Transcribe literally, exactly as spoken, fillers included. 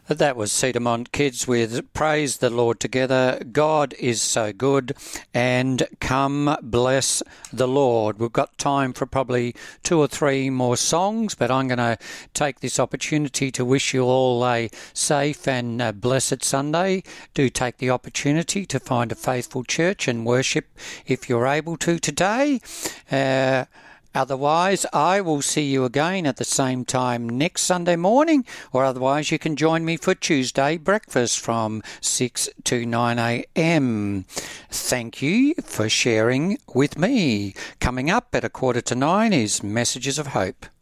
That was Cedarmont Kids with Praise the Lord Together. God is so good, and come bless the Lord. We've got time for probably two or three more songs, but I'm going to take this opportunity to wish you all a safe and uh, blessed Sunday. Do take the opportunity to find a faithful church and worship if you're able to today. Uh, Otherwise, I will see you again at the same time next Sunday morning, or otherwise you can join me for Tuesday breakfast from six to nine a.m. Thank you for sharing with me. Coming up at a quarter to nine is Messages of Hope.